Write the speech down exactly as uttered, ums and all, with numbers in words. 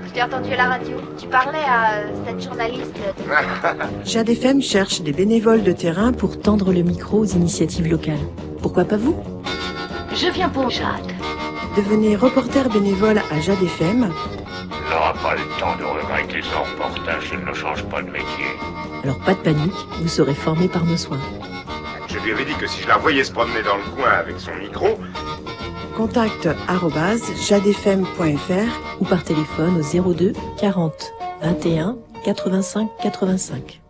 Je t'ai entendu à la radio. Tu parlais à euh, cette journaliste. De... Jade F M cherche des bénévoles de terrain pour tendre le micro aux initiatives locales. Pourquoi pas vous ? Je viens pour Jade. Devenez reporter bénévole à Jade F M. Il n'aura pas le temps de regretter son reportage s'il ne change pas de métier. Alors pas de panique, vous serez formé par nos soins. Je lui avais dit que si je la voyais se promener dans le coin avec son micro... Contact arobase jadefm point fr ou par téléphone au zéro deux quarante vingt et un quatre-vingt-cinq quatre-vingt-cinq.